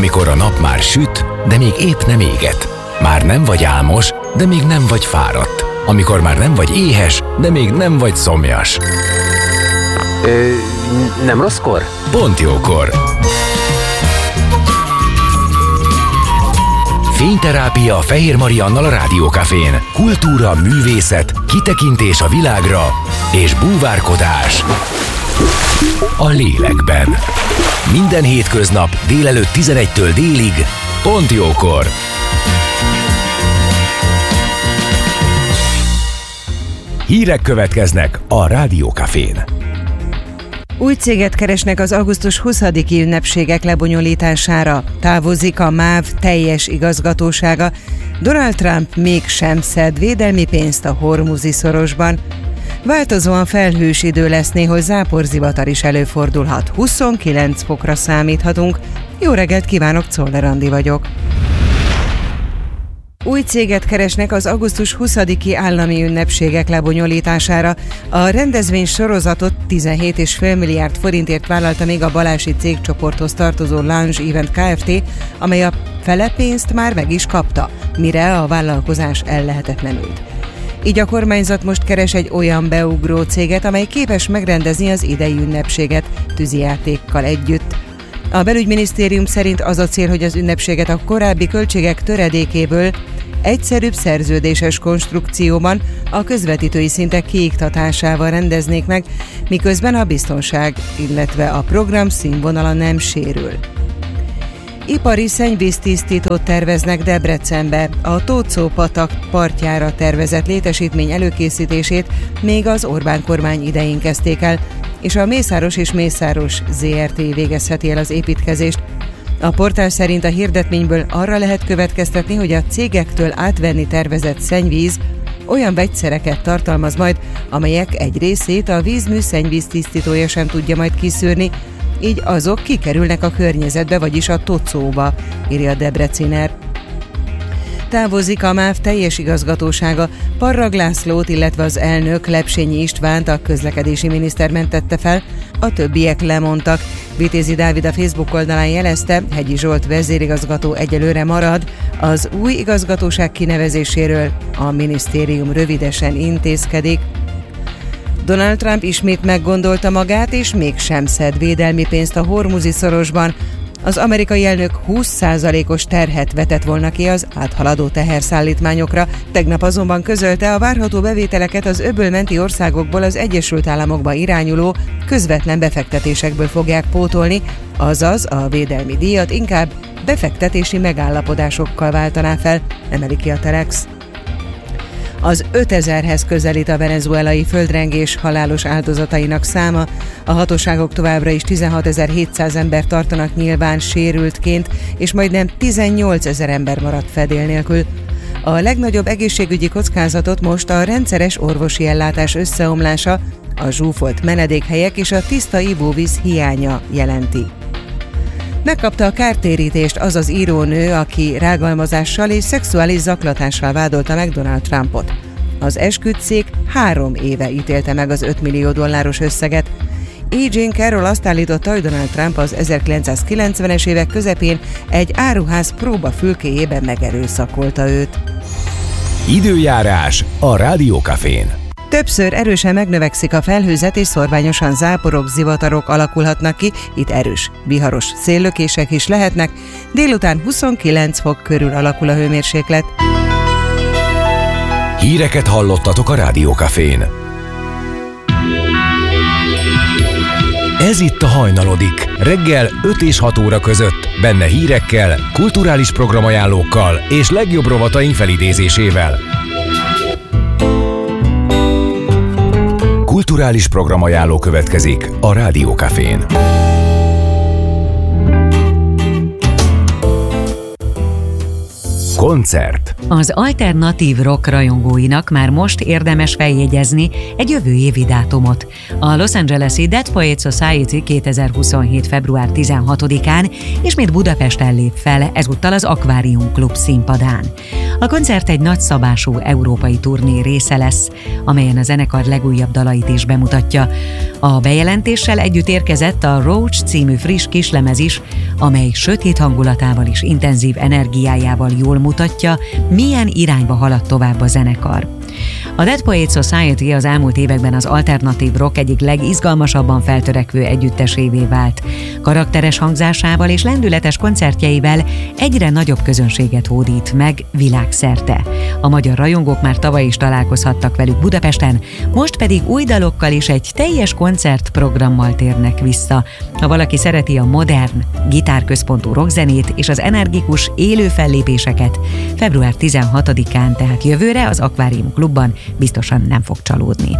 amikor a nap már süt, de még épp nem éget. Már nem vagy álmos, de még nem vagy fáradt. Amikor már nem vagy éhes, de még nem vagy szomjas. Nem rosszkor? Pont jókor. Fényterápia Fehér Mariannal a Rádiókafén. Kultúra, művészet, kitekintés a világra és búvárkodás a lélekben. Minden hétköznap délelőtt 11-től délig, pont jókor. Hírek következnek a Rádiókafén. Új céget keresnek az augusztus 20-i ünnepségek lebonyolítására. Távozik a MÁV teljes igazgatósága. Donald Trump mégsem szed védelmi pénzt a Hormuzi-szorosban. Változóan felhős idő lesz, néhol záporzivatar is előfordulhat. 29 fokra számíthatunk. Jó reggelt kívánok, Czoller Andi vagyok. Új céget keresnek az augusztus 20-i állami ünnepségek lebonyolítására. A rendezvény sorozatot 17,5 milliárd forintért vállalta még a Balási cégcsoporthoz tartozó Lounge Event Kft., amely a fele pénzt már meg is kapta, mire a vállalkozás ellehetetlenült. Így a kormányzat most keres egy olyan beugró céget, amely képes megrendezni az idei ünnepséget tűzijátékkal együtt. A belügyminisztérium szerint az a cél, hogy az ünnepséget a korábbi költségek töredékéből egyszerűbb szerződéses konstrukcióban a közvetítői szintek kiiktatásával rendeznék meg, miközben a biztonság, illetve a program színvonala nem sérül. Ipari szennyvíztisztítót terveznek Debrecenbe. A Tóczó-patak partjára tervezett létesítmény előkészítését még az Orbán kormány idején kezdték el, és a Mészáros és Mészáros Zrt. Végezheti el az építkezést. A portál szerint a hirdetményből arra lehet következtetni, hogy a cégektől átvenni tervezett szennyvíz olyan vegyszereket tartalmaz majd, amelyek egy részét a vízmű szennyvíztisztítója sem tudja majd kiszűrni, így azok kikerülnek a környezetbe, vagyis a Tocóba, írja a Debreciner. Távozik a MÁV teljes igazgatósága. Parrag Lászlót, illetve az elnök Lepsényi Istvánt a közlekedési miniszter mentette fel, a többiek lemondtak. Vitézi Dávid a Facebook oldalán jelezte, Hegyi Zsolt vezérigazgató egyelőre marad, az új igazgatóság kinevezéséről a minisztérium rövidesen intézkedik. Donald Trump ismét meggondolta magát, és mégsem szed védelmi pénzt a Hormuzi-szorosban. Az amerikai elnök 20%-os terhet vetett volna ki az áthaladó teherszállítmányokra, tegnap azonban közölte, a várható bevételeket az öbölmenti országokból az Egyesült Államokba irányuló közvetlen befektetésekből fogják pótolni, azaz a védelmi díjat inkább befektetési megállapodásokkal váltaná fel, emeli ki a Telex. Az 5000-hez közelít a venezuelai földrengés halálos áldozatainak száma. A hatóságok továbbra is 16.700 ember tartanak nyilván sérültként, és majdnem 18 000 ember maradt fedél nélkül. A legnagyobb egészségügyi kockázatot most a rendszeres orvosi ellátás összeomlása, a zsúfolt menedékhelyek és a tiszta ivóvíz hiánya jelenti. Megkapta a kártérítést az az írónő, aki rágalmazással és szexuális zaklatással vádolta meg Donald Trumpot. Az esküdtszék 3 éve ítélte meg az $5 millió összeget. E. Jean Carroll azt állította, hogy Donald Trump az 1990-es évek közepén egy áruház próbafülkéjében megerőszakolta őt. Időjárás a Rádiókafén. Többször erősen megnövekszik a felhőzet, és szorványosan záporok, zivatarok alakulhatnak ki, itt erős, viharos széllökések is lehetnek, délután 29 fok körül alakul a hőmérséklet. Híreket hallottatok a Rádiókafén. Ez itt a Hajnalodik, reggel 5 és 6 óra között, benne hírekkel, kulturális programajánlókkal és legjobb rovataink felidézésével. Kulturális programajánló következik a Rádiókafén. Koncert. Az alternatív rock rajongóinak már most érdemes feljegyezni egy jövő évi dátumot. A Los Angeles-i Dead Poets Society 2027. február 16-án ismét Budapesten lép fel, ezúttal az Akvárium Klub színpadán. A koncert egy nagyszabású európai turné része lesz, amelyen a zenekar legújabb dalait is bemutatja. A bejelentéssel együtt érkezett a Roach című friss kislemez is, amely sötét hangulatával és intenzív energiájával jól mutatja, milyen irányba haladt tovább a zenekar. A Dead Poets Society az elmúlt években az alternatív rock egyik legizgalmasabban feltörekvő együttesévé vált. Karakteres hangzásával és lendületes koncertjeivel egyre nagyobb közönséget hódít meg világszerte. A magyar rajongók már tavaly is találkozhattak velük Budapesten, most pedig új dalokkal és egy teljes koncertprogrammal térnek vissza. Ha valaki szereti a modern, gitárközpontú rockzenét és az energikus, élő fellépéseket, február 16-án, tehát jövőre az Akvárium Klubban biztosan nem fog csalódni.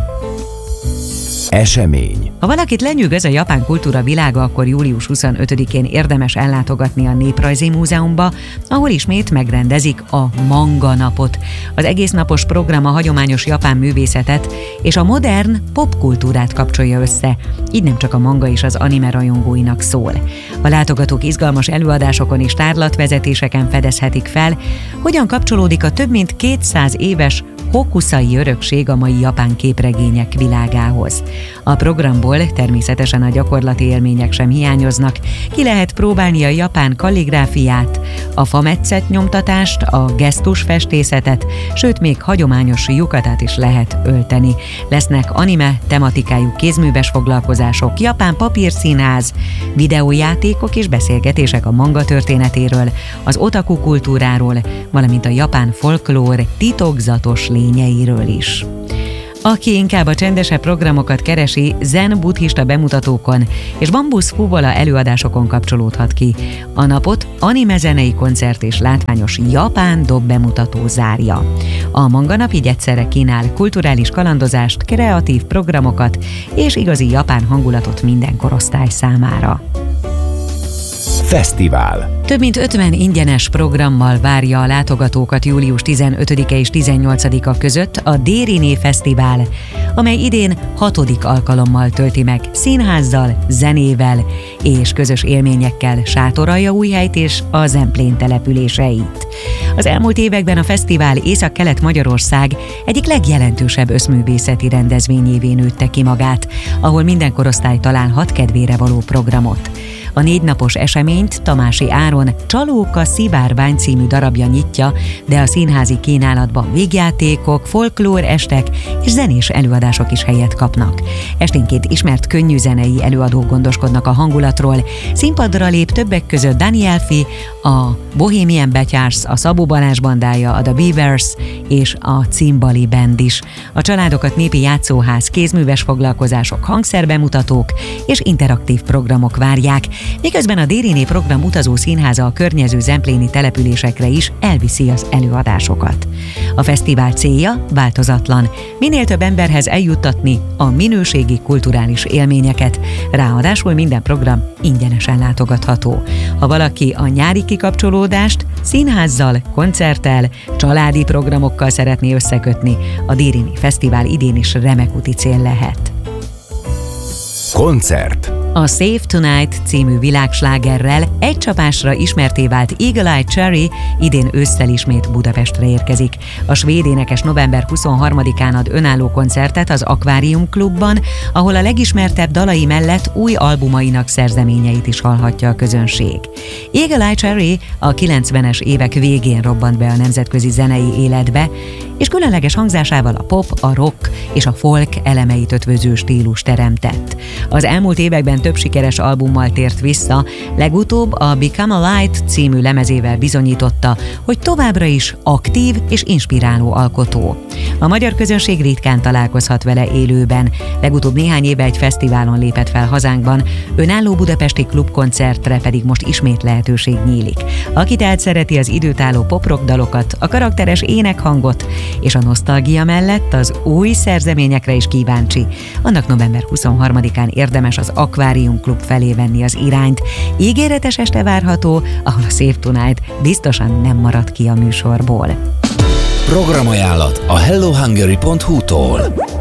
Esemény. Ha valakit lenyűgöz a japán kultúra világa, akkor július 25-én érdemes ellátogatni a Néprajzi Múzeumba, ahol ismét megrendezik a Manga Napot. Az egésznapos program a hagyományos japán művészetet és a modern popkultúrát kapcsolja össze, így nem csak a manga és az anime rajongóinak szól. A látogatók izgalmas előadásokon és tárlatvezetéseken fedezhetik fel, hogyan kapcsolódik a több mint 200 éves hokusai örökség a mai japán képregények világához. A programból természetesen a gyakorlati élmények sem hiányoznak, ki lehet próbálni a japán kalligráfiát, a fametszett nyomtatást, a gesztusfestészetet, sőt még hagyományos yukatát is lehet ölteni. Lesznek anime tematikájú kézműves foglalkozások, japán papírszínház, videójátékok és beszélgetések a manga történetéről, az otaku kultúráról, valamint a japán folklór titokzatos lényeiről is. Aki inkább a csendesebb programokat keresi, zen buddhista bemutatókon és bambuszfúvola előadásokon kapcsolódhat ki. A napot anime zenei koncert és látványos japán dob bemutató zárja. A Manga Nap így egyszerre kínál kulturális kalandozást, kreatív programokat és igazi japán hangulatot minden korosztály számára. Fesztivál. Több mint 50 ingyenes programmal várja a látogatókat július 15-e és 18-a között a Dériné Fesztivál, amely idén 6. alkalommal tölti meg színházzal, zenével és közös élményekkel Sátoraljaújhelyt és a Zemplén településeit. Az elmúlt években a fesztivál Észak-Kelet-Magyarország egyik legjelentősebb összművészeti rendezvényévé nőtte ki magát, ahol minden korosztály találhat kedvére való programot. A 4 napos eseményt Tamási Áron Csalóka szivárvány című darabja nyitja, de a színházi kínálatban végjátékok, folklór estek és zenés előadások is helyet kapnak. Esténként ismert könnyű zenei előadók gondoskodnak a hangulatról, színpadra lép többek között Daniel Fi, a Bohemian Betyars, a Szabó Balázs bandája, a The Beavers és a Cimbali Band is. A családokat népi játszóház, kézműves foglalkozások, hangszerbemutatók és interaktív programok várják, miközben a Dériné program utazó színháza a környező zempléni településekre is elviszi az előadásokat. A fesztivál célja változatlan, minél több emberhez eljuttatni a minőségi kulturális élményeket, ráadásul minden program ingyenesen látogatható. Ha valaki a nyári kikapcsolódást színházzal, koncerttel, családi programokkal szeretné összekötni, a Dériné Fesztivál idén is remek úti cél lehet. Koncert. A Save Tonight című világslágerrel egy csapásra ismertté vált Eagle Eye Cherry idén ősszel ismét Budapestre érkezik. A svéd énekes november 23-án ad önálló koncertet az Akvárium Klubban, ahol a legismertebb dalai mellett új albumainak szerzeményeit is hallhatja a közönség. Eagle Eye Cherry a 90-es évek végén robbant be a nemzetközi zenei életbe, és különleges hangzásával a pop, a rock és a folk elemeit ötvöző stílus teremtett. Az elmúlt években több sikeres albummal tért vissza, legutóbb a Become a Light című lemezével bizonyította, hogy továbbra is aktív és inspiráló alkotó. A magyar közönség ritkán találkozhat vele élőben. Legutóbb néhány éve egy fesztiválon lépett fel hazánkban, önálló budapesti klubkoncertre pedig most ismét lehetőség nyílik. Aki tehát szereti az időtálló pop-rock dalokat, a karakteres énekhangot és a nosztalgia mellett az új szerzeményekre is kíváncsi, annak november 23-án érdemes az Akvárium Klub felé venni az irányt. Ígéretes este várható, ahol a Save Tonight biztosan nem marad ki a műsorból. Programajánlat a hellohungary.hu-tól.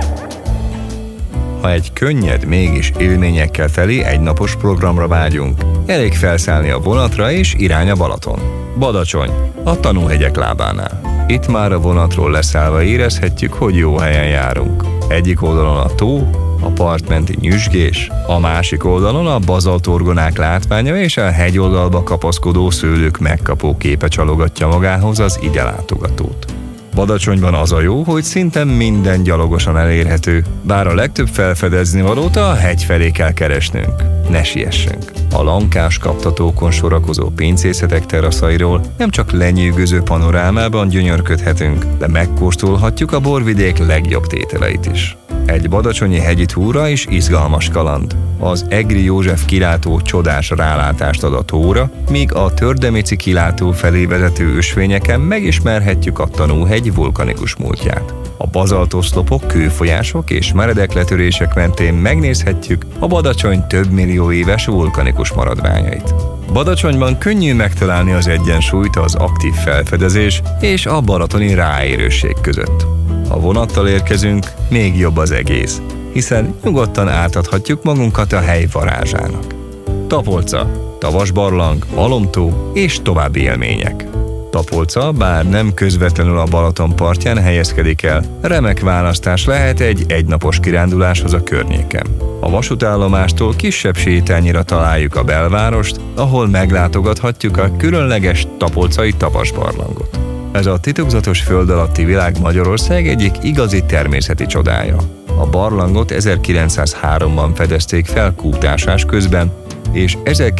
Ha egy könnyed, mégis élményekkel teli egynapos programra vágyunk, elég felszállni a vonatra és irány a Balaton. Badacsony, a Tanúhegyek lábánál. Itt már a vonatról leszállva érezhetjük, hogy jó helyen járunk. Egyik oldalon a tó, a partmenti nyüzsgés, a másik oldalon a bazaltorgonák látványa és a hegyoldalba kapaszkodó szőlők megkapó képe csalogatja magához az ide látogatót. Badacsonyban az a jó, hogy szinte minden gyalogosan elérhető, bár a legtöbb felfedezni valót a hegy felé kell keresnünk. Ne siessünk! A lankás kaptatókon sorakozó pincészetek teraszairól nem csak lenyűgöző panorámában gyönyörködhetünk, de megkóstolhatjuk a borvidék legjobb tételeit is. Egy badacsonyi hegyi túra is izgalmas kaland. Az Egri József kilátó csodás rálátást ad a tóra, míg a Tördemici kilátó felé vezető ösvényeken megismerhetjük a Tanúhegy vulkanikus múltját. A bazaltoszlopok, kőfolyások és meredek letörések mentén megnézhetjük a Badacsony több millió éves vulkanikus maradványait. Badacsonyban könnyű megtalálni az egyensúlyt az aktív felfedezés és a balatoni ráérőség között. Ha vonattal érkezünk, még jobb az egész, hiszen nyugodtan átadhatjuk magunkat a hely varázsának. Tapolca, Tavasbarlang, Malomtó és további élmények. Tapolca, bár nem közvetlenül a Balaton partján helyezkedik el, remek választás lehet egy egynapos kiránduláshoz a környéken. A vasútállomástól kisebb sétányira találjuk a belvárost, ahol meglátogathatjuk a különleges tapolcai Tavasbarlangot. Ez a titokzatos föld alatti világ Magyarország egyik igazi természeti csodája. A barlangot 1903-ban fedezték fel kútásás közben, és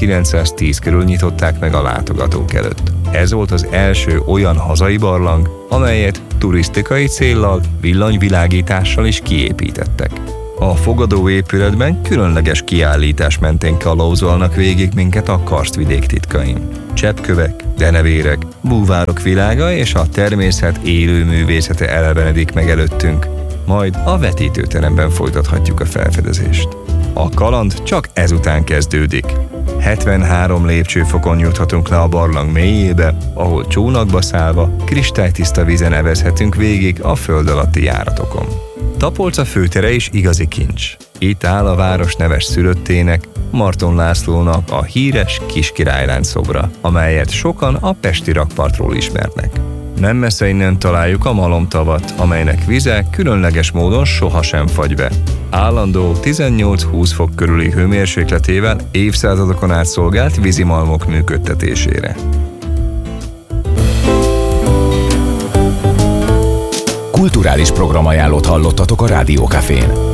1910 körül nyitották meg a látogatók előtt. Ez volt az első olyan hazai barlang, amelyet turisztikai céllal, villanyvilágítással is kiépítettek. A fogadóépületben különleges kiállítás mentén kalauzolnak végig minket a karstvidék titkain. Cseppkövek, denevérek, búvárok világa és a természet élő művészete elevenedik meg előttünk, majd a vetítőteremben folytathatjuk a felfedezést. A kaland csak ezután kezdődik. 73 lépcsőfokon juthatunk le a barlang mélyébe, ahol csónakba szállva kristálytiszta vízen evezhetünk végig a föld alatti járatokon. Tapolca főtere is igazi kincs. Itt áll a város neves szülöttének, Marton Lászlónak a híres Kiskirálylánc szobra, amelyet sokan a pesti rakpartról ismernek. Nem messze innen találjuk a Malomtavat, amelynek vize különleges módon sohasem fagy be. Állandó 18-20 fok körüli hőmérsékletével évszázadokon át szolgált vízimalmok működtetésére. Kulturális programajánlót hallottatok a Rádió Cafén.